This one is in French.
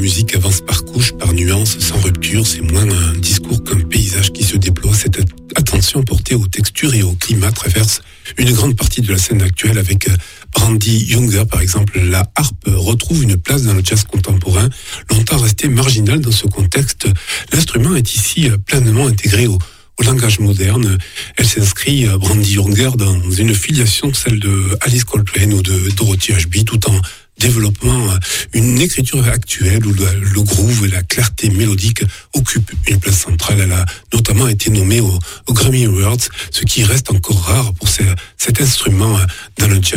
musique avance par couches, par nuances, sans rupture. C'est moins un discours qu'un paysage qui se déploie. Cette attention portée aux textures et au climat traverse une grande partie de la scène actuelle. Avec Brandee Younger, par exemple, la harpe retrouve une place dans le jazz contemporain, longtemps resté marginal dans ce contexte. L'instrument est ici pleinement intégré au langage moderne. Elle s'inscrit, Brandee Younger, dans une filiation, celle de Alice Coltrane ou de Dorothy Ashby, tout en développant une écriture actuelle où le groove et la clarté mélodique occupent une place centrale. Elle a notamment été nommée aux Grammy Awards, ce qui reste encore rare pour cet instrument dans le jazz.